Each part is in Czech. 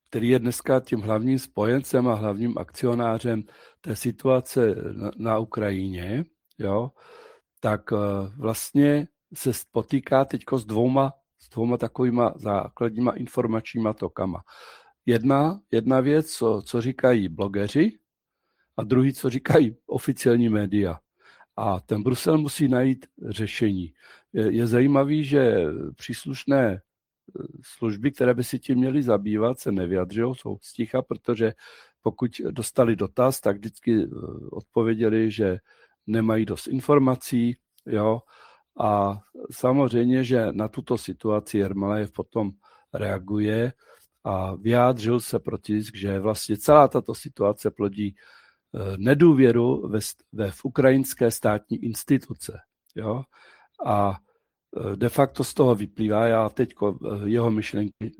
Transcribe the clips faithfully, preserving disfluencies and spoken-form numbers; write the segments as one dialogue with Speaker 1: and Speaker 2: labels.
Speaker 1: který je dneska tím hlavním spojencem a hlavním akcionářem té situace na, na Ukrajině, jo, tak vlastně se potýká teď s dvouma, s dvouma takovýma základníma informačníma tokama. Jedna, jedna věc, co, co říkají blogeři, a druhý, co říkají oficiální média. A ten Brusel musí najít řešení. Je, je zajímavý, že příslušné služby, které by si tím měly zabývat, se nevyjadřují, jsou sticha, protože pokud dostali dotaz, tak vždycky odpověděli, že nemají dost informací, jo, a samozřejmě, že na tuto situaci Jermelajev potom reaguje a vyjádřil se proti, že vlastně celá tato situace plodí nedůvěru ve, ve v ukrajinské státní instituce. Jo? A de facto z toho vyplývá, já teď jeho myšlenky,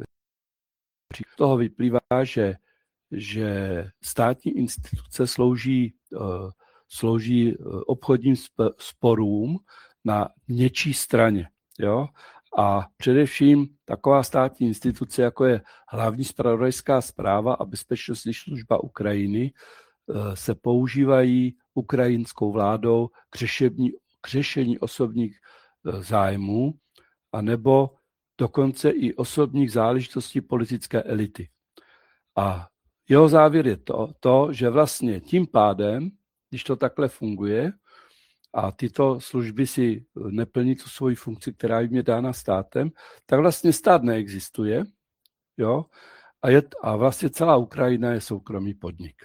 Speaker 1: z toho vyplývá, že, že státní instituce slouží, slouží obchodním sporům na něčí straně. Jo? A především taková státní instituce, jako je hlavní zpravodajská správa a bezpečnostní služba Ukrajiny, se používají ukrajinskou vládou k řešení, k řešení osobních zájmů, anebo dokonce i osobních záležitostí politické elity. A jeho závěr je to, to, že vlastně tím pádem, když to takhle funguje a tyto služby si neplní tu svoji funkci, která jim je dána státem, tak vlastně stát neexistuje, jo? A, je, a vlastně celá Ukrajina je soukromý podnik.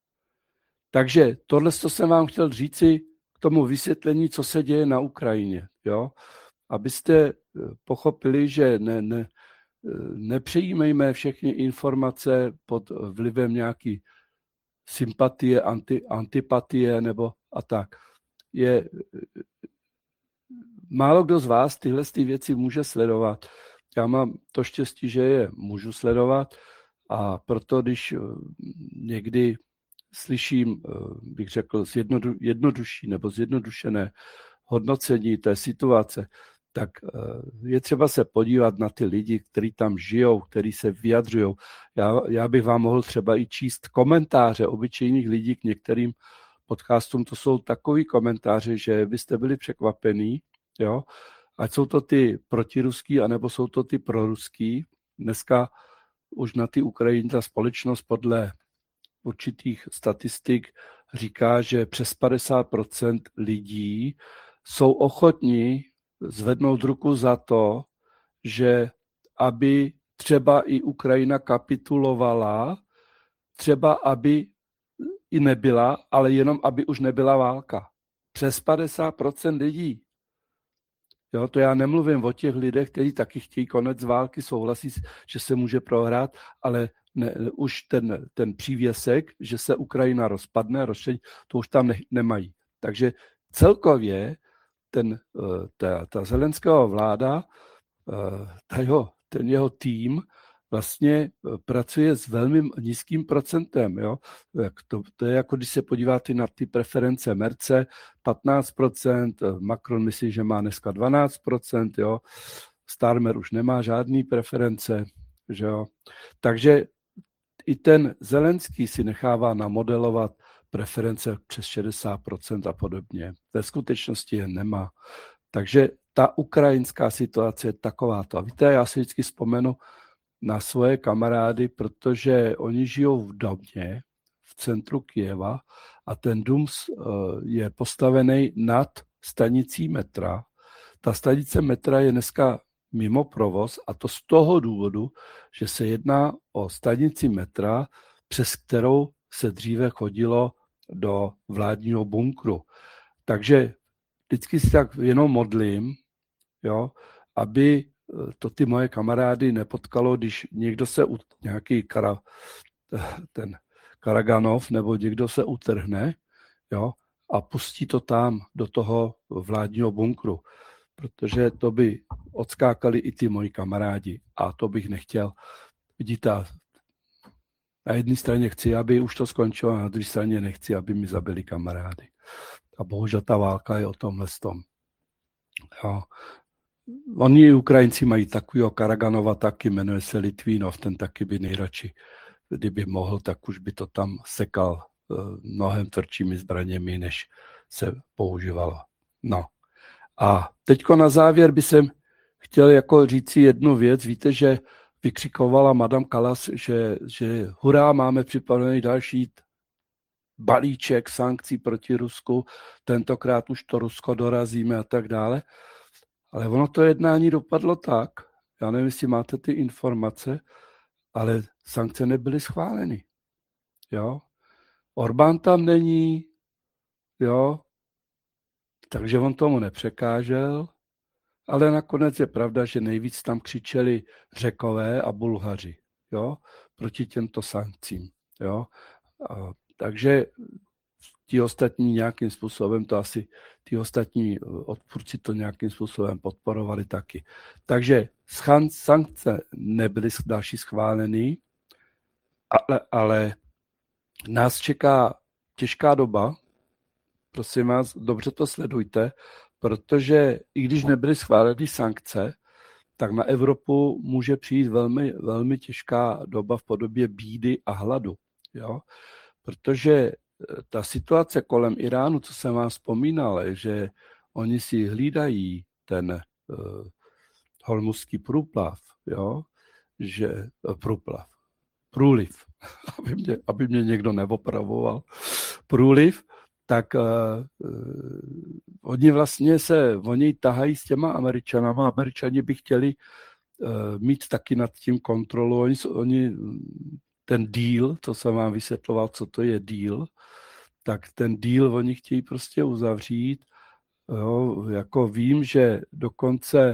Speaker 1: Takže tohle jsem vám chtěl říci k tomu vysvětlení, co se děje na Ukrajině, jo? Abyste pochopili, že ne, ne, nepřijímejme všechny informace pod vlivem nějaký sympatie, anti, antipatie nebo a tak. Je, málo kdo z vás tyhle ty věci může sledovat. Já mám to štěstí, že je můžu sledovat, a proto, když někdy slyším, bych řekl, zjednodu, jednodušší nebo zjednodušené hodnocení té situace, tak je třeba se podívat na ty lidi, kteří tam žijou, kteří se vyjadřují. Já, já bych vám mohl třeba i číst komentáře obyčejných lidí k některým podcastům. To jsou takový komentáře, že byste byli překvapení, jo? Ať jsou to ty protiruský, anebo jsou to ty proruský. Dneska už na ty Ukrajině ta společnost podle určitých statistik říká, že přes padesát procent lidí jsou ochotní zvednout ruku za to, že aby třeba i Ukrajina kapitulovala, třeba aby i nebyla, ale jenom aby už nebyla válka. Přes padesát procent lidí. Jo, to já nemluvím o těch lidech, kteří taky chtějí konec války, souhlasí, že se může prohrát, ale ne, už ten, ten přívěsek, že se Ukrajina rozpadne, rozštění, to už tam ne, nemají. Takže celkově ten, ta, ta Zelenského vláda, ta jeho, ten jeho tým vlastně pracuje s velmi nízkým procentem. Jo? To, to je jako, když se podíváte na ty preference Merce, patnáct procent, Macron myslí, že má dneska dvanáct procent, jo? Starmer už nemá žádný preference. Že jo? Takže i ten Zelenský si nechává namodelovat preference přes šedesát procent a podobně. Ve skutečnosti je nemá. Takže ta ukrajinská situace je takováto. A víte, já si vždycky vzpomenu na svoje kamarády, protože oni žijou v domě v centru Kyjeva a ten dům je postavený nad stanicí metra. Ta stanice metra je dneska mimo provoz, a to z toho důvodu, že se jedná o stanici metra, přes kterou se dříve chodilo do vládního bunkru. Takže vždycky si tak jenom modlím, jo, aby to ty moje kamarády nepotkalo, když někdo se, nějaký kara, ten Karaganov nebo někdo se utrhne, jo, a pustí to tam do toho vládního bunkru, protože to by odskákali i ty moji kamarádi a to bych nechtěl. Vidíte, na jedné straně chci, aby už to skončilo, a na druhé straně nechci, aby mi zabili kamarády. A bohužel ta válka je o tomhle tom. Jo. oni Ukrajinci mají takového Karaganova taky, jmenuje se Litvínov, ten taky by nejradši, kdyby mohl, tak už by to tam sekal mnohem tvrdšími zbraněmi, než se používalo. No. A teďko na závěr by jsem chtěl jako říci jednu věc. Víte, že vykřikovala Madame Kallas, že, že hurá, máme připravený další balíček sankcí proti Rusku, tentokrát už to Rusko dorazíme a tak dále. Ale ono to jednání dopadlo tak, já nevím, jestli máte ty informace, ale sankce nebyly schváleny. Jo? Orbán tam není, jo, takže on tomu nepřekážel, ale nakonec je pravda, že nejvíc tam křičeli Řekové a Bulhaři, jo, proti těmto sankcím, jo. A, takže ti ostatní nějakým způsobem to asi, ti ostatní odpůrci to nějakým způsobem podporovali taky. Takže sankce nebyly další schváleny, ale, ale nás čeká těžká doba. Prosím vás, dobře to sledujte, protože i když nebyly schváleny sankce, tak na Evropu může přijít velmi, velmi těžká doba v podobě bídy a hladu. Jo? Protože ta situace kolem Iránu, co jsem vám vzpomínal, je, že oni si hlídají ten uh, hormuzský průplav, jo? Že uh, průplav, průliv, aby mě, aby mě někdo neopravoval, průliv, tak uh, uh, oni vlastně se, oni tahají s těma Američanama. Američani by chtěli uh, mít taky nad tím kontrolu. Oni, oni, ten deal, to jsem vám vysvětloval, co to je deal, tak ten deal oni chtějí prostě uzavřít. Jo, jako vím, že dokonce,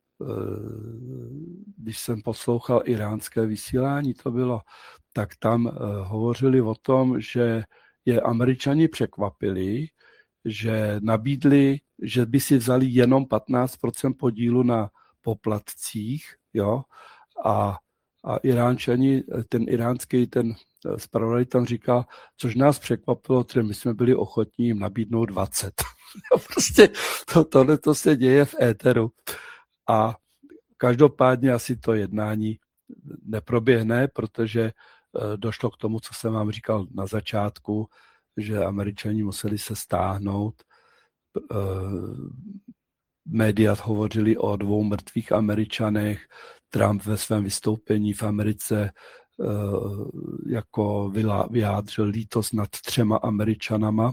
Speaker 1: uh, když jsem poslouchal iránské vysílání, to bylo, tak tam uh, hovořili o tom, že je Američani překvapili, že nabídli, že by si vzali jenom patnáct procent podílu na poplatcích, jo, a, a Iránčani, ten iránský, ten zpravodaj tam říkal, což nás překvapilo, že my jsme byli ochotní jim nabídnout dvacet. Prostě to, tohle to se děje v éteru. A každopádně asi to jednání neproběhne, protože došlo k tomu, co jsem vám říkal na začátku, že Američani museli se stáhnout. Média hovořili o dvou mrtvých Američanech. Trump ve svém vystoupení v Americe jako vyjádřil lítost nad třema Američanama.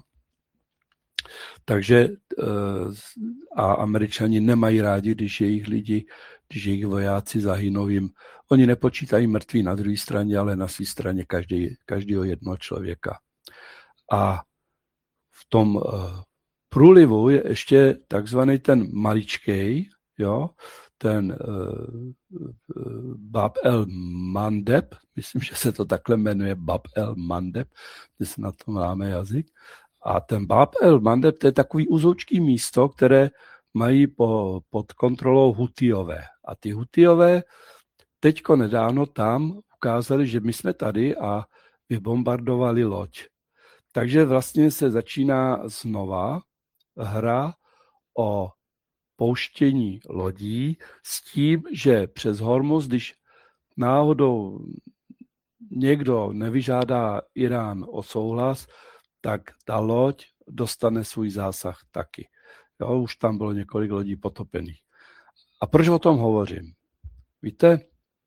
Speaker 1: Takže a Američani nemají rádi, když jejich lidi, když jejich vojáci zahynou jim. Oni nepočítají mrtví na druhé straně, ale na své straně každý, každého jednoho člověka. A v tom průlivu je ještě takzvaný ten maličkej, jo, ten uh, Bab el Mandeb, myslím, že se to takhle jmenuje Bab el Mandeb, my se na to máme jazyk. A ten Bab el Mandeb, to je takový uzoučký místo, které mají po, pod kontrolou Hutijové. A ty Hutijové teďko nedávno tam ukázali, že my jsme tady a vybombardovali loď. Takže vlastně se začíná znova hra o pouštění lodí s tím, že přes Hormuz, když náhodou někdo nevyžádá Irán o souhlas, tak ta loď dostane svůj zásah taky. Jo, už tam bylo několik lodí potopených. A proč o tom hovořím? Víte,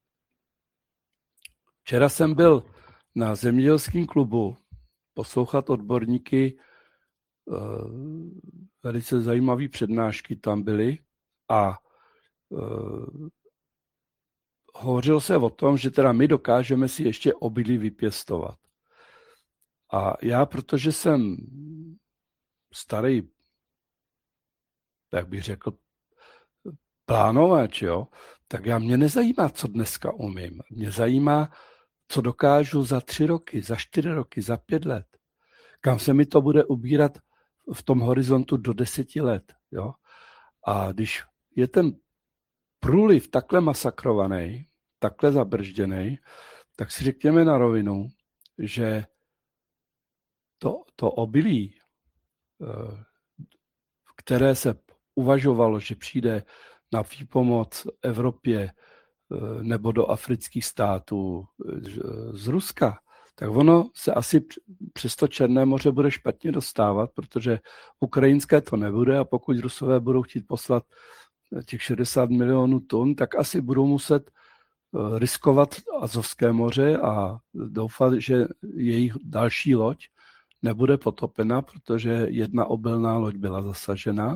Speaker 1: včera jsem byl na zemědělském klubu poslouchat odborníky, velice zajímavé přednášky tam byly a hovořilo se o tom, že teda my dokážeme si ještě obilí vypěstovat. A já, protože jsem starý, jak bych řekl, plánovač, jo, tak já mě nezajímá, co dneska umím. Mě zajímá, co dokážu za tři roky, za čtyři roky, za pět let. Kam se mi to bude ubírat v tom horizontu do deseti let. Jo? A když je ten průliv takhle masakrovaný, takhle zabržděný, tak si řekněme na rovinu, že to, to obilí, které se uvažovalo, že přijde na výpomoc Evropě nebo do afrických států z Ruska, tak ono se asi přes to Černé moře bude špatně dostávat, protože ukrajinské to nebude a pokud Rusové budou chtít poslat těch šedesát milionů tun, tak asi budou muset riskovat Azovské moře a doufat, že jejich další loď nebude potopena, protože jedna obilná loď byla zasažena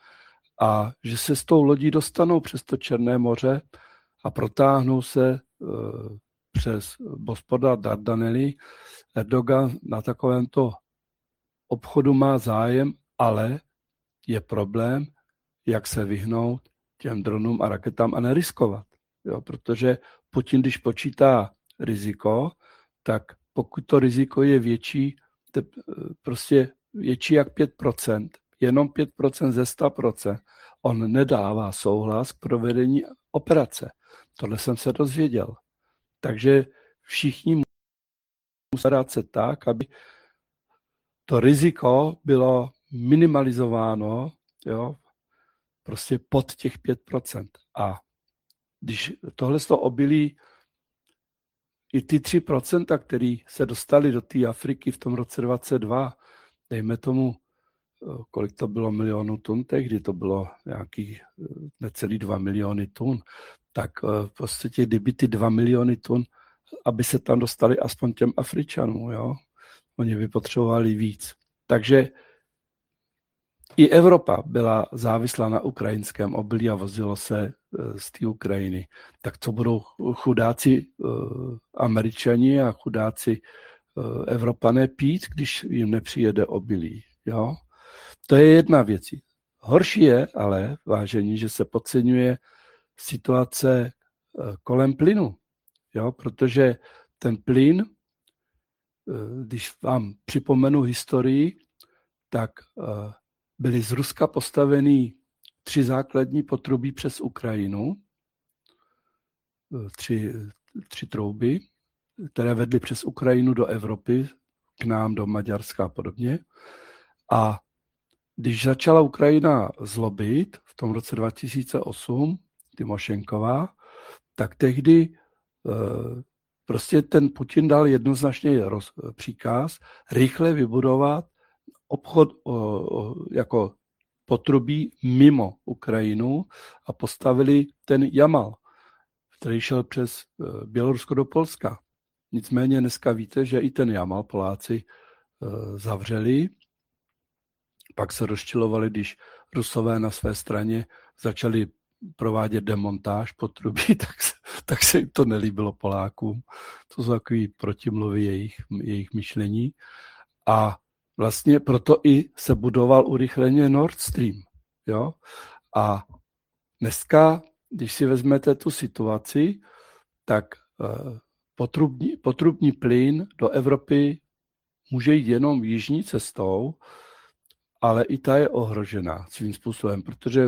Speaker 1: a že se s tou lodí dostanou přes to Černé moře a protáhnou se přes Bosporus Dardanely. Erdogan na takovémto obchodu má zájem, ale je problém, jak se vyhnout těm dronům a raketám a neriskovat. Jo, protože Putin, když počítá riziko, tak pokud to riziko je větší, te, prostě větší jak pět procent, jenom pět procent ze sto procent, on nedává souhlas k provedení operace. Tohle jsem se dozvěděl. Takže všichni musí starat se tak, aby to riziko bylo minimalizováno, jo, prostě pod těch pět procent. A když tohle to obilí i ty tři procenta, které se dostali do té Afriky v tom roce dvacet dva, dejme tomu, kolik to bylo milionů tun, tehdy to bylo nějakých necelý dva miliony tun, tak v podstatě kdyby ty dva miliony tun, aby se tam dostali aspoň těm Afričanům, jo, oni by potřebovali víc. Takže i Evropa byla závislá na ukrajinském obilí a vozilo se z té Ukrajiny. Tak co budou chudáci uh, Američani a chudáci uh, Evropané pít, když jim nepřijede obilí? Jo? To je jedna věc. Horší je ale, vážení, že se podceňuje situace uh, kolem plynu. Jo? Protože ten plyn, uh, když vám připomenu historii, tak uh, byly z Ruska postaveny tři základní potrubí přes Ukrajinu, tři, tři trouby, které vedly přes Ukrajinu do Evropy, k nám do Maďarska a podobně. A když začala Ukrajina zlobit v tom roce dva tisíce osm, Tymošenková, tak tehdy prostě ten Putin dal jednoznačně roz, příkaz rychle vybudovat obchod o, o, jako potrubí mimo Ukrajinu a postavili ten Jamal, který šel přes Bělorusko do Polska. Nicméně dneska víte, že i ten Jamal Poláci zavřeli. Pak se rozčilovali, když Rusové na své straně začali provádět demontáž potrubí, tak se, tak se jim to nelíbilo Polákům. To jsou takový protimluvy jejich, jejich myšlení. A vlastně proto i se budoval urychleně Nord Stream. Jo? A dneska, když si vezmete tu situaci, tak potrubní, potrubní plyn do Evropy může jít jenom jižní cestou, ale i ta je ohrožená svým způsobem, protože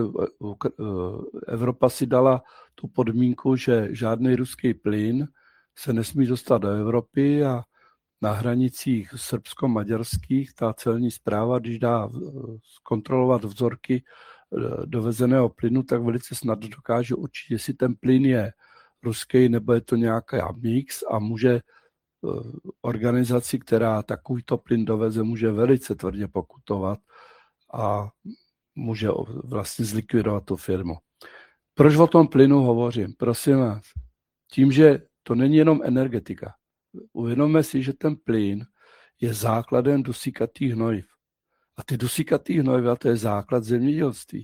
Speaker 1: Evropa si dala tu podmínku, že žádný ruský plyn se nesmí dostat do Evropy a na hranicích srbsko-maďarských ta celní správa, když dá zkontrolovat vzorky dovezeného plynu, tak velice snadno dokáže určit, jestli ten plyn je ruský nebo je to nějaký mix a může organizaci, která takovýto plyn doveze, může velice tvrdě pokutovat a může vlastně zlikvidovat tu firmu. Proč o tom plynu hovořím? Prosím vás, tím, že to není jenom energetika. Uvědomme si, že ten plyn je základem dusíkatých hnojiv. A ty dusíkatý hnojiva, to je základ zemědělství.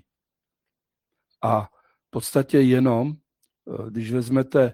Speaker 1: A v podstatě jenom, když vezmete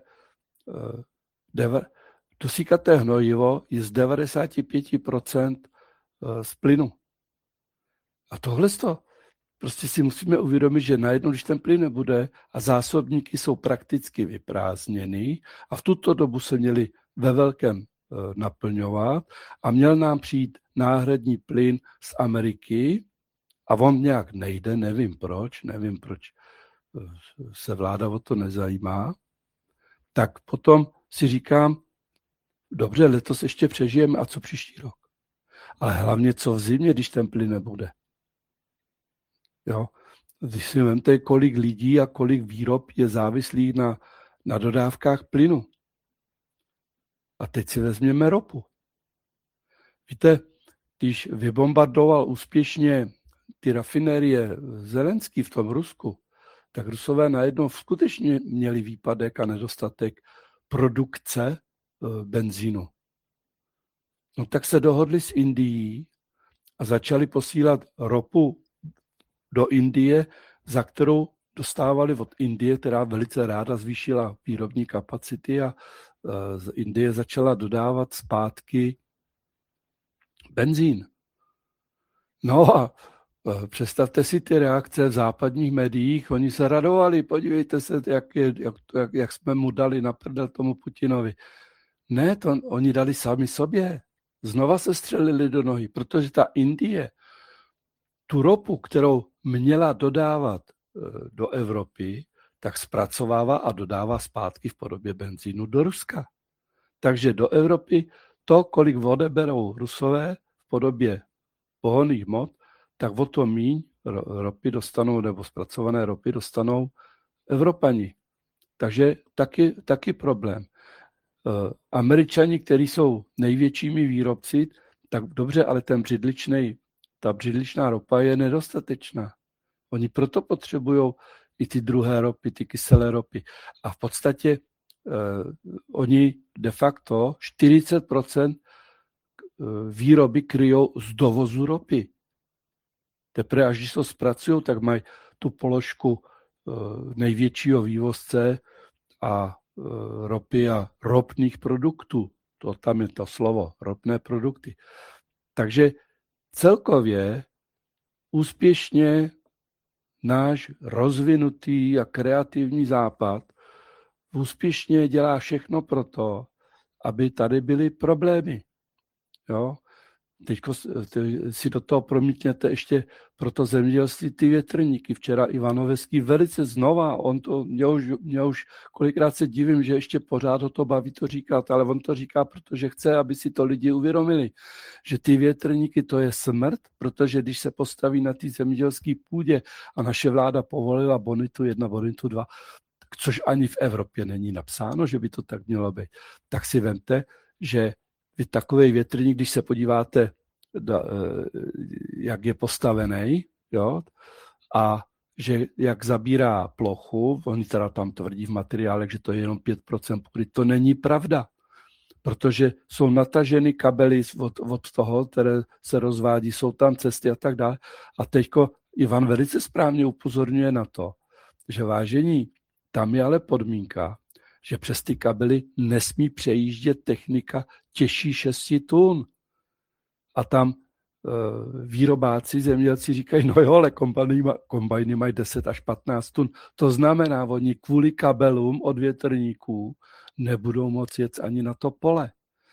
Speaker 1: dusíkaté hnojivo, je z devadesát pět procent z plynu. A tohle to prostě si musíme uvědomit, že najednou, když ten plyn nebude a zásobníky jsou prakticky vyprázdněny a v tuto dobu se měli ve velkém naplňovat a měl nám přijít náhradní plyn z Ameriky a on nějak nejde, nevím proč, nevím proč se vláda o to nezajímá, tak potom si říkám, dobře, letos ještě přežijeme a co příští rok? Ale hlavně co v zimě, když ten plyn nebude. Jo? Když si vemte, kolik lidí a kolik výrob je závislých na, na dodávkách plynu. A teď si vezměme ropu. Víte, když vybombardoval úspěšně ty rafinérie Zelenský v tom Rusku, tak Rusové najednou skutečně měli výpadek a nedostatek produkce benzínu. No tak se dohodli s Indií a začali posílat ropu do Indie, za kterou dostávali od Indie, která velice ráda zvýšila výrobní kapacity a z Indie začala dodávat zpátky benzín. No a představte si ty reakce v západních médiích, oni se radovali, podívejte se, jak, je, jak, jak, jak jsme mu dali na prdel tomu Putinovi. Ne, to oni dali sami sobě. Znova se střelili do nohy, protože ta Indie tu ropu, kterou měla dodávat do Evropy, tak zpracovává a dodává zpátky v podobě benzínu do Ruska. Takže do Evropy to, kolik odeberou Rusové v podobě pohonných hmot, tak o to míň ropy dostanou, nebo zpracované ropy dostanou Evropani. Takže taky, taky problém. Američani, kteří jsou největšími výrobci, tak dobře, ale ten břidličnej, ta břidličná ropa je nedostatečná. Oni proto potřebují i ty druhé ropy, ty kyselé ropy. A v podstatě eh, oni de facto čtyřicet procent výroby kryjou z dovozu ropy. Teprve až když to zpracují, tak mají tu položku eh, největšího vývozce a ropy a ropných produktů. To tam je to slovo, ropné produkty. Takže celkově úspěšně náš rozvinutý a kreativní západ úspěšně dělá všechno pro to, aby tady byly problémy. Jo? Teď si do toho promítněte ještě pro to zemědělství ty větrníky. Včera Ivan Noveský velice znova, on to, mě už, mě už kolikrát se divím, že ještě pořád ho to baví to říkat, ale on to říká, protože chce, aby si to lidi uvědomili, že ty větrníky to je smrt, protože když se postaví na té zemědělské půdě a naše vláda povolila bonitu jedna, bonitu dva, což ani v Evropě není napsáno, že by to tak mělo být, tak si vemte, že vy takovej větrník, když se podíváte, jak je postavený, jo, a že jak zabírá plochu, oni teda tam tvrdí v materiálech, že to je jenom pět procent pokryt, to není pravda, protože jsou nataženy kabely od, od toho, které se rozvádí, jsou tam cesty a tak dále. A teďko Ivan velice správně upozorňuje na to, že vážení, tam je ale podmínka, že přes ty kabely nesmí přejíždět technika těžší šesti tun. A tam e, výrobáci, zemědělci říkají, no jo, ale kombajny, kombajny mají deset až patnáct tun. To znamená, oni kvůli kabelům od větrníků nebudou moci jet ani na to pole.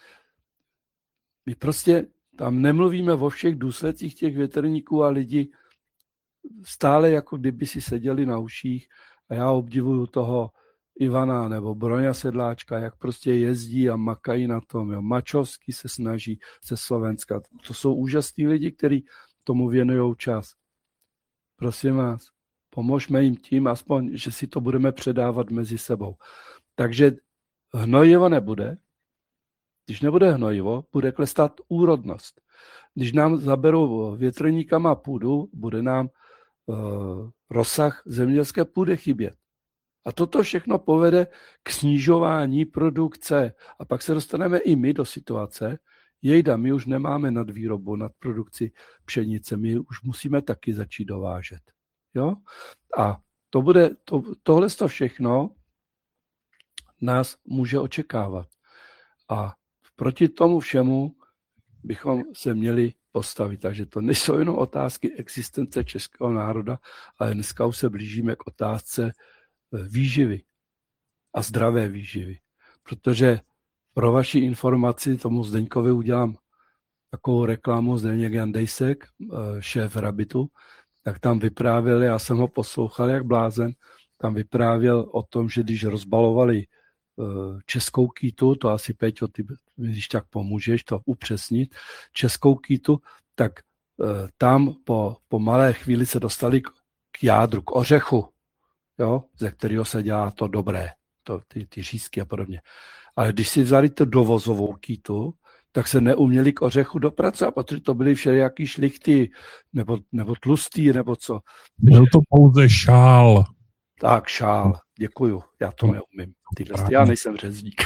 Speaker 1: My prostě tam nemluvíme o všech důsledcích těch větrníků a lidi stále jako kdyby si seděli na uších a já obdivuju toho Ivana nebo Broňa Sedláčka, jak prostě jezdí a makají na tom. Jo. Mačovský se snaží ze Slovenska. To jsou úžasní lidi, kteří tomu věnují čas. Prosím vás, pomožme jim tím, aspoň, že si to budeme předávat mezi sebou. Takže hnojivo nebude. Když nebude hnojivo, bude klesat úrodnost. Když nám zaberou větrníkama půdu, bude nám uh, rozsah zemědělské půdy chybět. A toto všechno povede k snižování produkce. A pak se dostaneme i my do situace, jejda, my už nemáme nadvýrobu, nad produkci pšenice, my už musíme taky začít dovážet. Jo? A to bude, to, tohle to všechno nás může očekávat. A proti tomu všemu bychom se měli postavit. Takže to nejsou jenom otázky existence českého národa, ale dneska už se blížíme k otázce výživy a zdravé výživy. Protože pro vaši informaci tomu Zdeňkovi udělám takovou reklamu, Zdeněk Jandejsek, šéf Rabitu, tak tam vyprávěl, já jsem ho poslouchal jak blázen, tam vyprávěl o tom, že když rozbalovali českou kýtu, to asi Peťo, ty, když tak pomůžeš to upřesnit, českou kýtu, tak tam po, po malé chvíli se dostali k k jádru, k ořechu, jo, ze kterého se dělá to dobré, to, ty, ty řízky a podobně. Ale když si vzali tu dovozovou kýtu, tak se neuměli k ořechu dopracovat, protože to byly všelijaký šlichty, nebo, nebo tlustý, nebo co.
Speaker 2: Byl to pouze šál.
Speaker 1: Tak, šál, děkuju, já to neumím. Tyhle, já nejsem řezník.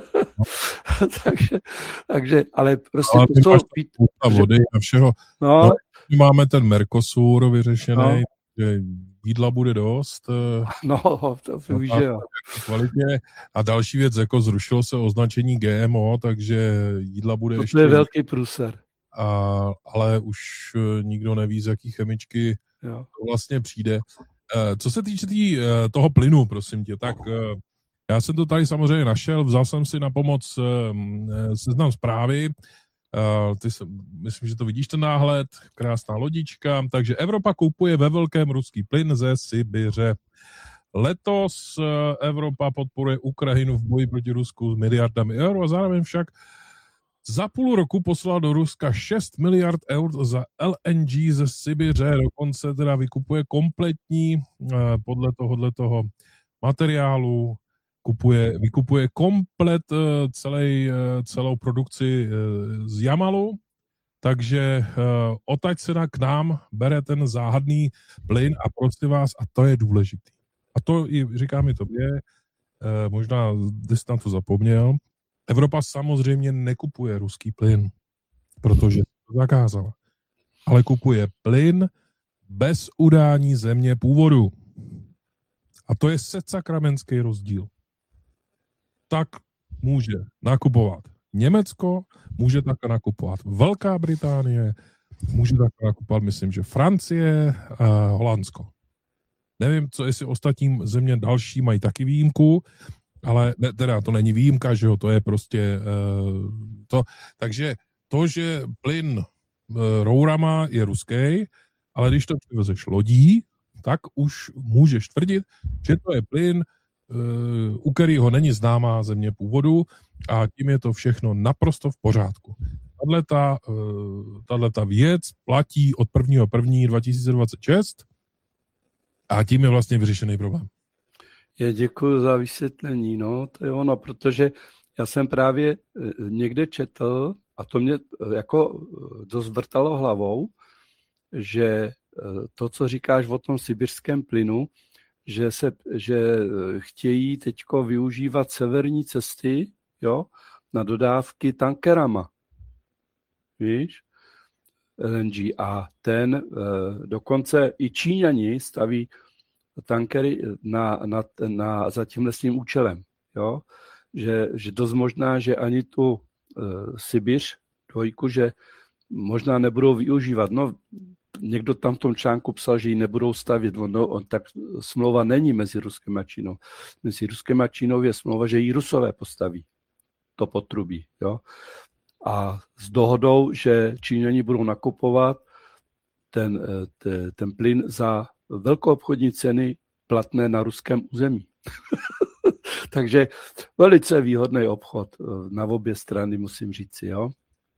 Speaker 1: takže, takže, ale prostě
Speaker 2: ale
Speaker 1: to jsou...
Speaker 2: Máš vody a všeho. No. No, máme ten Mercosur vyřešený, no. Že jídla bude dost.
Speaker 1: No, to víš, že jo.
Speaker 2: Kvalitě. A další věc, jako zrušilo se označení G M O, takže jídla bude
Speaker 1: to
Speaker 2: ještě...
Speaker 1: To je velký průser.
Speaker 2: A, ale už nikdo neví, z jaký chemičky jo. To vlastně přijde. Co se týče tý, toho plynu, prosím tě, tak já jsem to tady samozřejmě našel, vzal jsem si na pomoc Seznam Zprávy, ty se, myslím, že to vidíš ten náhled, krásná lodička, takže Evropa kupuje ve velkém ruský plyn ze Sibiře. Letos Evropa podporuje Ukrajinu v boji proti Rusku s miliardami eur a zároveň však za půl roku poslal do Ruska šest miliard eur za L N G ze Sibiře, dokonce teda vykupuje kompletní, podle tohohle toho materiálu, kupuje, vykupuje komplet celej, celou produkci z Jamalu, takže odtaď se k nám bere ten záhadný plyn a prosím vás, a to je důležitý. A to i říkám i tobě, možná jsi na to zapomněl, Evropa samozřejmě nekupuje ruský plyn, protože to zakázala, ale kupuje plyn bez udání země původu. A to je setsakramenský rozdíl. Tak může nakupovat Německo, může také nakupovat Velká Británie, může také nakupovat, myslím, že Francie a Holandsko. Nevím, co jestli ostatní země další mají taky výjimku, ale ne, teda to není výjimka, že jo, to je prostě uh, to. Takže to, že plyn uh, rourama je ruský, ale když to přivezeš lodí, tak už můžeš tvrdit, že to je plyn, uh, u kterého není známá země původu a tím je to všechno naprosto v pořádku. Tahleta, uh, tahleta věc platí od prvního prvního dva tisíce dvacet šest a tím je vlastně vyřešený problém.
Speaker 1: Já děkuji za vysvětlení, no, to je ono, protože já jsem právě někde četl, a to mě jako dost vrtalo hlavou, že to, co říkáš o tom sibirském plynu, že, se, že chtějí teďko využívat severní cesty, jo, na dodávky tankerama, víš, L N G, a ten dokonce i Číňani staví tankery na, na, na, za tímhle s tím účelem. Jo? Že, že dost možná, že ani tu uh, Sibiř, dvojku, že možná nebudou využívat. No, někdo tam v tom článku psal, že ji nebudou stavět. No, on, tak smlouva není mezi Ruskem a Čínou. Mezi Ruskem a Čínou je smlouva, že ji Rusové postaví. To potrubí. Jo? A s dohodou, že Číňani budou nakupovat ten, ten, ten plyn za velkoobchodní ceny platné na ruském území. Takže velice výhodný obchod na obě strany, musím říci. Jo?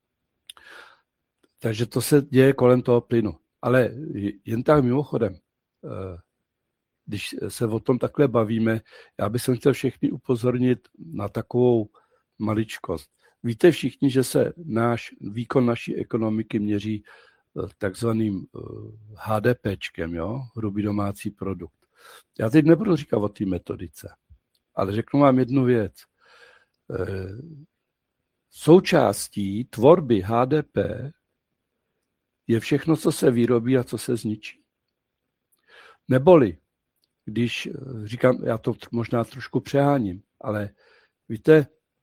Speaker 1: Takže to se děje kolem toho plynu. Ale jen tak mimochodem, když se o tom takhle bavíme, já bych chtěl všechny upozornit na takovou maličkost. Víte všichni, že se náš výkon naší ekonomiky měří takzvaným HDPčkem, jo? Hrubý domácí produkt. Já teď nebudu říkat o té metodice, ale řeknu vám jednu věc. Součástí tvorby H D P je všechno, co se vyrobí a co se zničí. Neboli, když říkám, já to možná trošku přeháním, ale víte,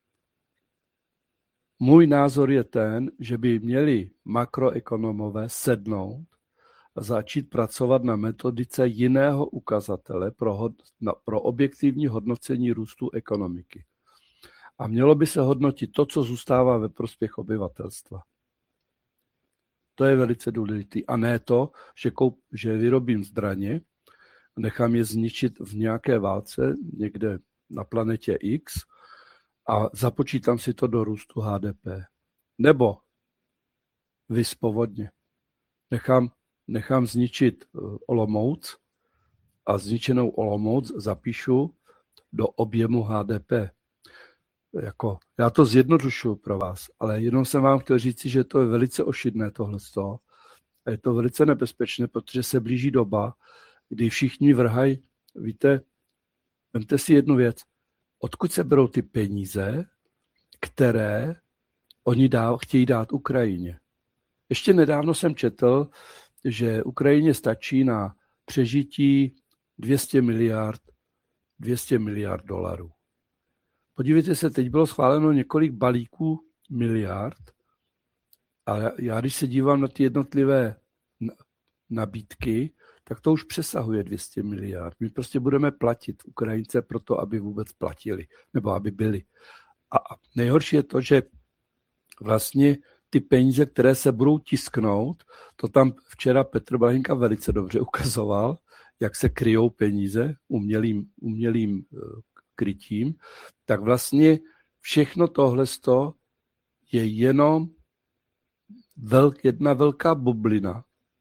Speaker 1: můj názor je ten, že by měli makroekonomové sednout a začít pracovat na metodice jiného ukazatele pro, hod, na, pro objektivní hodnocení růstu ekonomiky. A mělo by se hodnotit to, co zůstává ve prospěch obyvatelstva. To je velice důležité. A ne to, že, koup, že vyrobím zbraně, nechám je zničit v nějaké válce někde na planetě X, a započítám si to do růstu H D P. Nebo vys povodně. Nechám, nechám zničit Olomouc a zničenou Olomouc zapíšu do objemu H D P. Jako, já to zjednodušuju pro vás, ale jenom jsem vám chtěl říci, že to je velice ošidné tohleto. A je to velice nebezpečné, protože se blíží doba, kdy všichni vrhají, víte, vemte si jednu věc, odkud se berou ty peníze, které oni dá, chtějí dát Ukrajině. Ještě nedávno jsem četl, že Ukrajině stačí na přežití dvě stě miliard, dvě stě miliard dolarů. Podívejte se, teď bylo schváleno několik balíků miliard, ale já když se dívám na ty jednotlivé nabídky, tak to už přesahuje dvě stě miliard. My prostě budeme platit Ukrajince pro to, aby vůbec platili, nebo aby byli. A nejhorší je to, že vlastně ty peníze, které se budou tisknout, to tam včera Petr Blahinka velice dobře ukazoval, jak se kryjou peníze umělým, umělým krytím, tak vlastně všechno tohle je jenom velk, jedna velká bublina.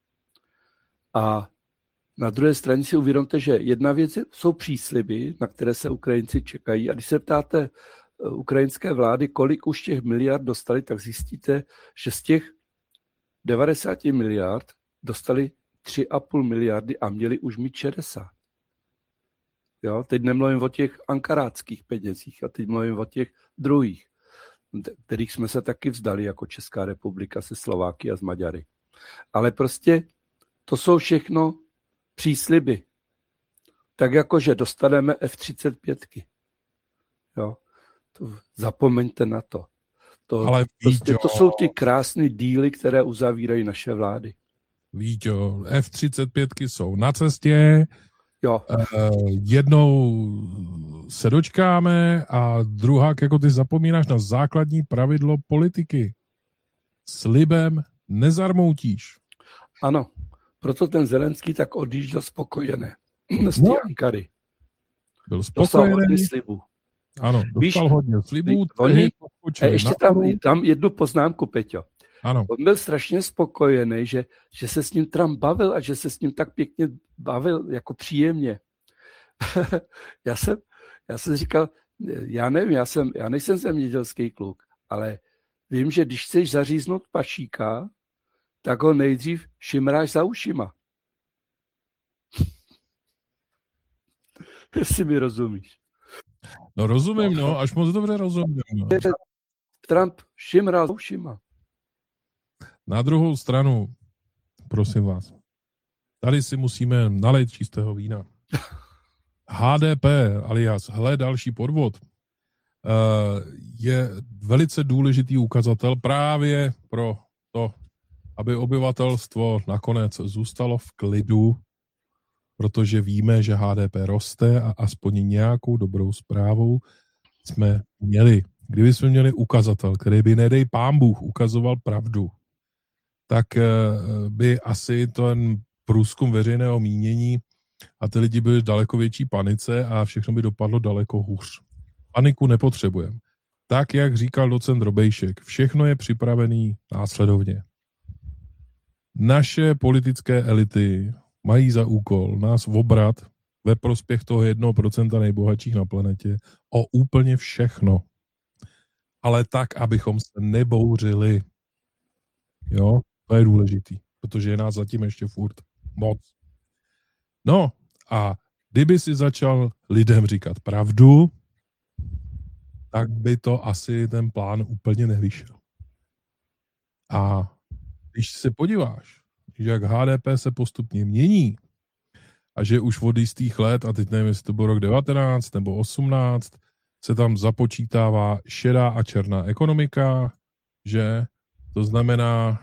Speaker 1: A na druhé straně si uvědomte, že jedna věc jsou přísliby, na které se Ukrajinci čekají. A když se ptáte ukrajinské vlády, kolik už těch miliard dostali, tak zjistíte, že z těch devadesát miliard dostali tři a půl miliardy a měli už mít šedesát. Jo? Teď nemluvím o těch ankarátských penězích a teď mluvím o těch druhých, kterých jsme se taky vzdali jako Česká republika se Slováky a s Maďary. Ale prostě to jsou všechno přísliby. Tak jako, že dostaneme F třicet pět. Jo? To, zapomeňte na to. To,
Speaker 2: Ale
Speaker 1: prostě to jsou ty krásné díly, které uzavírají naše vlády.
Speaker 2: Víťo, F třicet pět jsou na cestě,
Speaker 1: jo.
Speaker 2: Uh, jednou se dočkáme a druhá, jako ty zapomínáš na základní pravidlo politiky. Slibem nezarmoutíš.
Speaker 1: Ano, proto ten Zelenský tak odjížděl spokojený z té Ankary.
Speaker 2: Byl spokojený.
Speaker 1: Slibu.
Speaker 2: Ano, dostal Víš, hodně slibů.
Speaker 1: Oni, ještě tam, tam jednu poznámku, Peťo.
Speaker 2: Ano.
Speaker 1: On byl strašně spokojený, že, že se s ním Trump bavil a že se s ním tak pěkně bavil, jako příjemně. já, jsem, já jsem říkal, já nevím, já, jsem, já nejsem zemědělský kluk, ale vím, že když chceš zaříznout pašíka, tak ho nejdřív šimráš za ušima. Jestli mi rozumíš.
Speaker 2: No rozumím, no, až moc dobře rozumím. No.
Speaker 1: Trump šimral za ušima.
Speaker 2: Na druhou stranu, prosím vás, tady si musíme nalejt čistého vína. H D P, alias hle další podvod, je velice důležitý ukazatel právě pro to, aby obyvatelstvo nakonec zůstalo v klidu, protože víme, že H D P roste a aspoň nějakou dobrou zprávou jsme měli. Kdyby jsme měli ukazatel, který by, nedej pán Bůh, ukazoval pravdu, tak by asi ten průzkum veřejného mínění a ty lidi byli v daleko větší panice a všechno by dopadlo daleko hůř. Paniku nepotřebujeme. Tak, jak říkal docent Robejšek, všechno je připravené následovně. Naše politické elity mají za úkol nás obrat ve prospěch toho jednoho procenta nejbohatších na planetě o úplně všechno. Ale tak, abychom se nebouřili. Jo, to je důležitý, protože je nás zatím ještě furt moc. No a kdyby si začal lidem říkat pravdu, tak by to asi ten plán úplně nevyšel. A když se podíváš, že jak H D P se postupně mění a že už od jistých let, a teď nevím, jestli to byl rok devatenáct nebo osmnáct, se tam započítává šedá a černá ekonomika, že to znamená,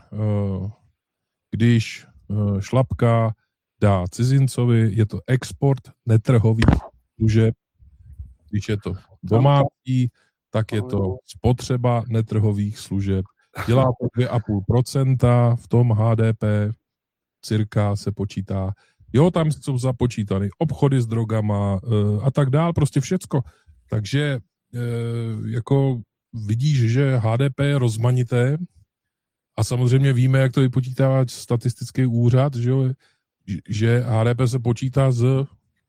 Speaker 2: když šlapka dá cizincovi, je to export netrhových služeb, když je to domácí, tak je to spotřeba netrhových služeb. Dělá to dvě a půl procenta, v tom H D P cirka se počítá. Jo, tam jsou započítány obchody s drogama a tak dál, prostě všecko. Takže jako vidíš, že H D P je rozmanité a samozřejmě víme, jak to vypočítává statistický úřad, že, že H D P se počítá z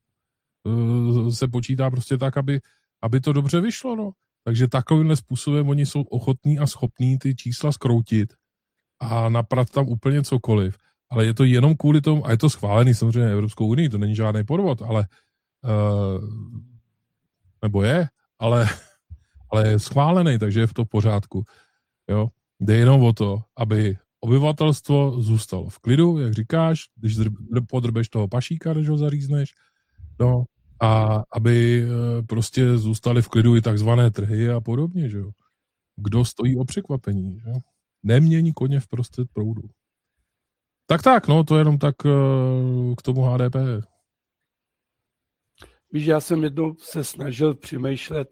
Speaker 2: se počítá prostě tak, aby, aby to dobře vyšlo, no. Takže takovýmhle způsobem oni jsou ochotní a schopní ty čísla skroutit a naprat tam úplně cokoliv. Ale je to jenom kvůli tomu, a je to schválený samozřejmě Evropskou unii, to není žádný podvod, ale uh, nebo je, ale, ale je schválený, takže je v to v pořádku. Jo? Jde jenom o to, aby obyvatelstvo zůstalo v klidu, jak říkáš, když podrbeš toho pašíka, když ho zařízneš, no, a aby prostě zůstaly v klidu i takzvané trhy a podobně, že jo. Kdo stojí o překvapení, že? Nemění koně v prostřed proudu. Tak tak, no, to jenom tak k tomu H D P.
Speaker 1: Víš, já jsem jednou se snažil přemýšlet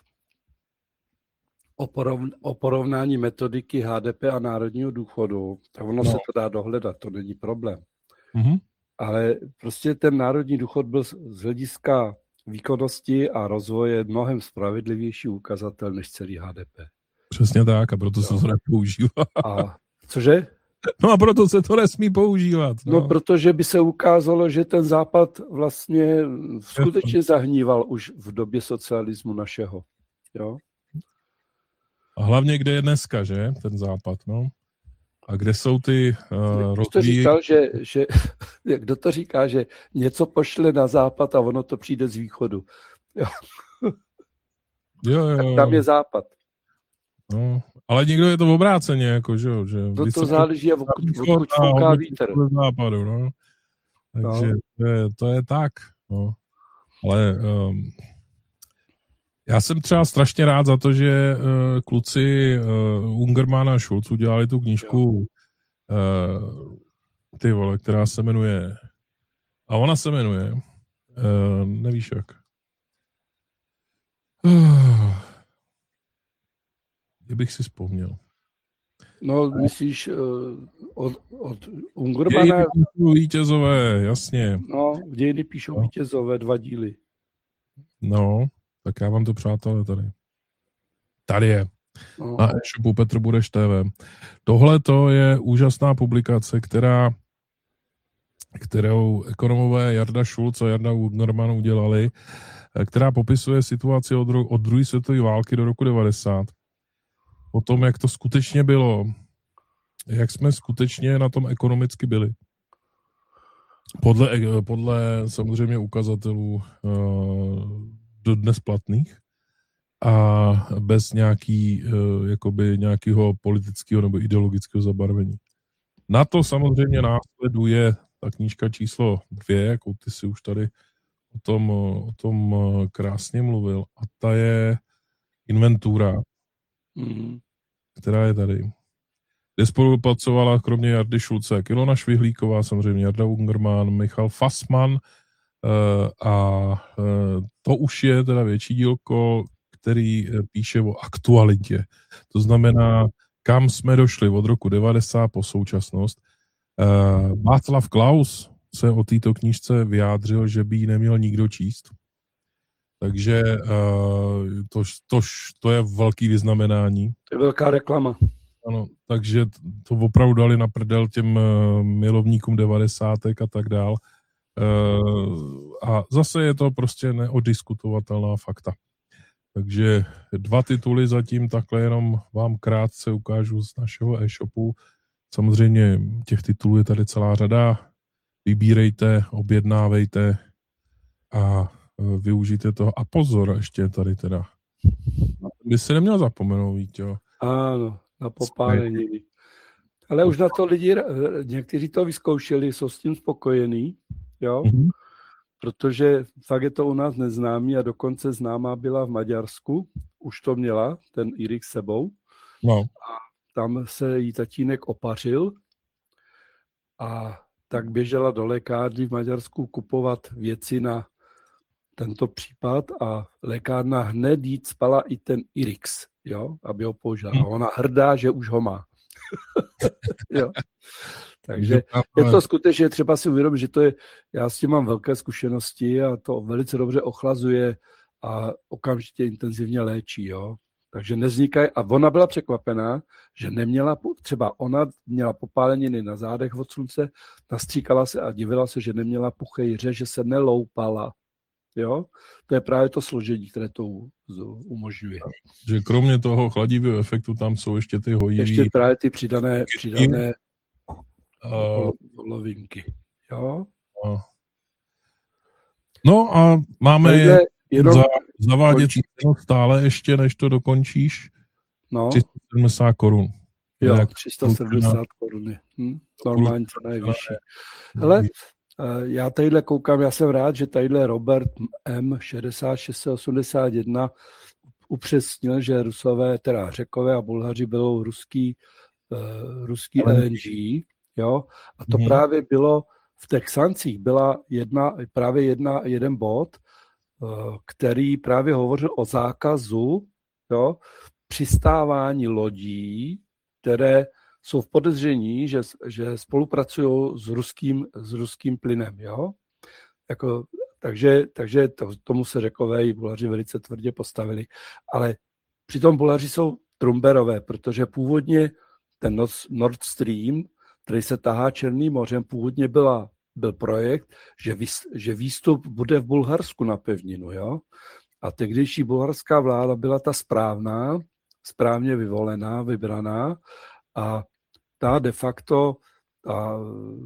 Speaker 1: o, porov, o porovnání metodiky H D P a národního důchodu. Tak ono no. se to dá dohledat, to není problém.
Speaker 2: Mm-hmm.
Speaker 1: Ale prostě ten národní důchod byl z hlediska výkonnosti a rozvoje mnohem spravedlivější ukazatel než celý H D P.
Speaker 2: Přesně tak, a proto no. se to nepoužívá.
Speaker 1: A cože?
Speaker 2: No a proto se to nesmí používat. No.
Speaker 1: no, protože by se ukázalo, že ten západ vlastně skutečně zahníval už v době socialismu našeho. Jo?
Speaker 2: A hlavně, kde je dneska, že? Ten západ, no. A kde jsou ty uh,
Speaker 1: rozvíjí... to říkal, že, že kdo to říká, že něco pošle na západ a ono to přijde z východu. Jo.
Speaker 2: Jo, jo.
Speaker 1: Tak tam je západ.
Speaker 2: No, ale někdo je to obráceně, jako, že jo. Že
Speaker 1: to, to záleží, odkud fouká vítr.
Speaker 2: Západu, no. Takže no. To, je, to je tak, no. Ale um, já jsem třeba strašně rád za to, že uh, kluci uh, Ungermann a Schulz udělali tu knížku uh, ty vole, která se jmenuje a ona se jmenuje uh, nevíš jak. Uh, kdybych si vzpomněl.
Speaker 1: No, myslíš uh, od, od Ungermanna?
Speaker 2: Vítězové, jasně.
Speaker 1: No, v dějiny píšou no. vítězové, dva díly.
Speaker 2: No, tak já vám to, přátelé, tady. Tady je. No. Na e-shopu Petr Bureš T V. Tohle to je úžasná publikace, která, kterou ekonomové Jarda Schulz a Jarda Ungermann udělali, která popisuje situaci od, od druhé světové války do roku devadesát. O tom, jak to skutečně bylo, jak jsme skutečně na tom ekonomicky byli. Podle, podle samozřejmě ukazatelů uh, dodnes platných a bez nějaký, uh, jakoby nějakého politického nebo ideologického zabarvení. Na to samozřejmě následuje ta knížka číslo dvě, jakou ty si už tady o tom, o tom krásně mluvil, a ta je Inventura, mm. která je tady. Kde spolupracovala kromě Jardy Šulce Ilona Švihlíková, samozřejmě Jarda Ungermann, Michal Fassmann uh, a uh, to už je teda větší dílko, který píše o aktualitě. To znamená, kam jsme došli od roku devadesát po současnost. Uh, Václav Klaus se o této knížce vyjádřil, že by ji neměl nikdo číst. Takže uh, to, to, to je velký vyznamenání.
Speaker 1: To je velká reklama.
Speaker 2: Ano, takže to opravdu dali na prdel těm uh, milovníkům devadesátek a tak dál. Uh, a zase je to prostě neodiskutovatelná fakta. Takže dva tituly zatím takhle jenom vám krátce ukážu z našeho e-shopu. Samozřejmě těch titulů je tady celá řada. Vybírejte, objednávejte a využijte toho. A pozor, ještě tady teda. By se neměl zapomenout, víte, jo.
Speaker 1: Ano, na popálení. Ale už na to lidi, někteří to vyzkoušeli, jsou s tím spokojení, jo. Mm-hmm. Protože fakt je to u nás neznámý a dokonce známá byla v Maďarsku. Už to měla, ten Irix sebou.
Speaker 2: No.
Speaker 1: A tam se jí tatínek opařil a tak běžela do lékárny v Maďarsku kupovat věci na tento případ a lékárna hned jí spala i ten Irix, jo, aby ho použila. A ona hrdá, že už ho má. Jo. Takže je to skutečně třeba si uvědomit, že to je, já s tím mám velké zkušenosti a to velice dobře ochlazuje a okamžitě intenzivně léčí, jo. Takže nevznikají, a ona byla překvapená, že neměla, třeba ona měla popáleniny na zádech od slunce, nastříkala se a divila se, že neměla puchejře, že se neloupala, Jo? To je právě to složení, které to umožňuje.
Speaker 2: Že kromě toho chladivého efektu tam jsou ještě ty hojivý...
Speaker 1: Ještě právě ty přidané, přidané uh, olovinky. Jo?
Speaker 2: Uh, no a máme je jenom za, zaváděcí cenu stále ještě, než to dokončíš.
Speaker 1: No.
Speaker 2: tři sta sedmdesát korun.
Speaker 1: Jo, tři sta sedmdesát korun. Hm? Normální cena je vyšší. Hele, já tadyhle koukám, já jsem rád, že tadyhle Robert M. šedesát šest osmdesát jedna upřesnil, že Rusové, teda Řekové a Bulhaři bylo ruský, uh, ruský L N G, jo, a to hmm. právě bylo v těch sankcích, byla jedna, právě jedna, jeden bod, uh, který právě hovořil o zákazu, jo, přistávání lodí, které jsou v podezření, že, že spolupracují s ruským, s ruským plynem. Jo? Jako, takže takže to, tomu se Řekové i Bulhaři velice tvrdě postavili. Ale přitom Bulhaři jsou trumberové, protože původně ten Nord Stream, který se tahá Černým mořem, původně byla, byl projekt, že, vý, že výstup bude v Bulharsku na pevninu. Jo? A tehdejší bulharská vláda byla ta správná, správně vyvolená, vybraná, a ta de facto ta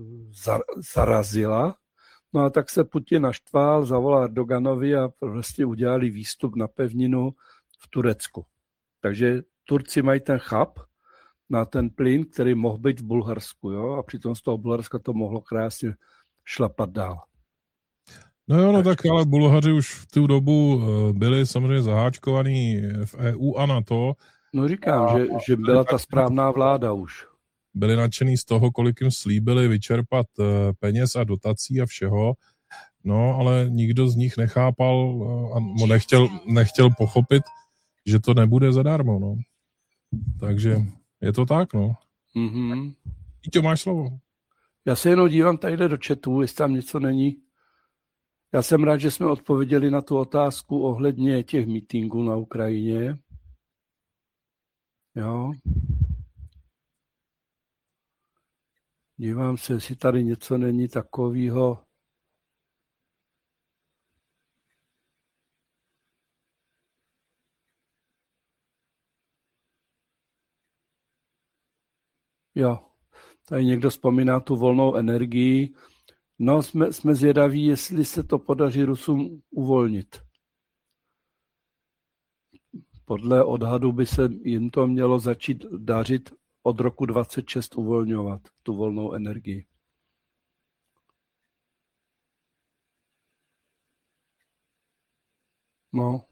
Speaker 1: zarazila. No a tak se Putin naštval, zavolal Erdoganovi a vlastně udělali výstup na pevninu v Turecku. Takže Turci mají ten chab na ten plyn, který mohl být v Bulharsku, jo? A přitom z toho Bulharska to mohlo krásně šlapat dál.
Speaker 2: No jo, no tak ale Bulhaři už v tu dobu byli samozřejmě zaháčkovaní v E U a NATO.
Speaker 1: No říkám, a, že, že byla ta správná vláda už.
Speaker 2: Byli nadšený z toho, kolik jim slíbili vyčerpat peněz a dotací a všeho. No, ale nikdo z nich nechápal a nechtěl, nechtěl pochopit, že to nebude zadarmo, no. Takže je to tak, no.
Speaker 1: Mm-hmm.
Speaker 2: Jíťo, máš slovo.
Speaker 1: Já se jenom dívám tadyhle do chatu, jestli tam něco není. Já jsem rád, že jsme odpověděli na tu otázku ohledně těch mítinků na Ukrajině. Jo. Dívám se, jestli tady něco není takového. Jo, tady někdo vzpomíná tu volnou energii. No, jsme, jsme zvědaví, jestli se to podaří Rusům uvolnit. Podle odhadu by se jim to mělo začít dařit od roku dvacet šest uvolňovat tu volnou energii. No.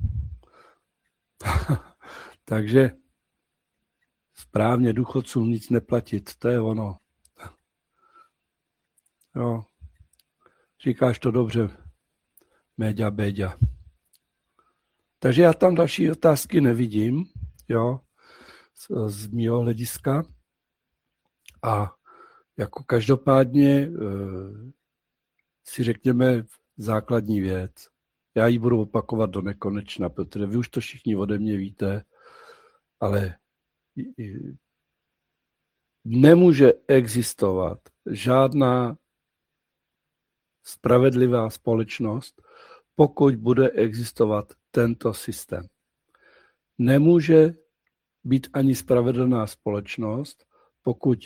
Speaker 1: Takže správně důchodcům nic neplatit, to je ono. Jo. Říkáš to dobře, Méďa Béďa. Takže já tam další otázky nevidím, jo, z, z mého hlediska. A jako každopádně e, si řekněme základní věc. Já ji budu opakovat do nekonečna, protože vy už to všichni ode mě víte, ale nemůže existovat žádná spravedlivá společnost, pokud bude existovat tento systém. Nemůže být ani spravedlná společnost, pokud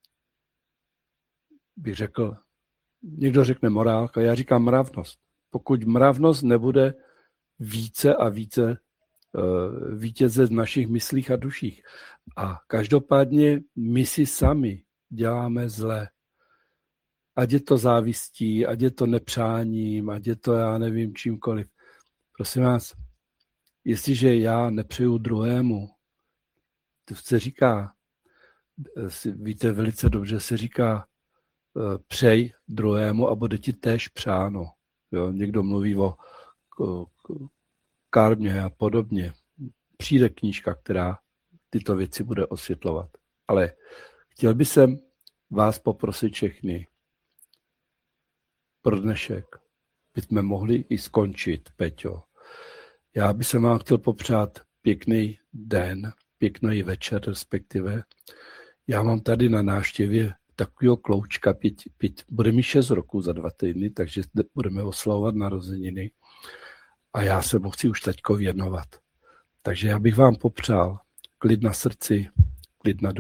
Speaker 1: bych řekl, někdo řekne morálka, já říkám mravnost. Pokud mravnost nebude více a více uh, vítězet v našich myslích a duších. A každopádně my si sami děláme zlé. Ať je to závistí, ať je to nepřáním, ať je to já nevím čímkoliv. Prosím vás, jestliže já nepřeju druhému, to se říká, víte velice dobře, se říká přej druhému a bude ti též přáno. Jo, někdo mluví o karmě a podobně. Přijde knížka, která tyto věci bude osvětlovat. Ale chtěl bych jsem vás poprosit všechny pro dnešek, bychom mohli i skončit, Peťo. Já bych se vám chtěl popřát pěkný den, pěkný večer respektive. Já mám tady na návštěvě takového kloučka, pět, pět, bude mi šest roků za dva týdny, takže budeme oslavovat narozeniny. a já se mu chci už teďko věnovat. Takže já bych vám popřál klid na srdci, klid na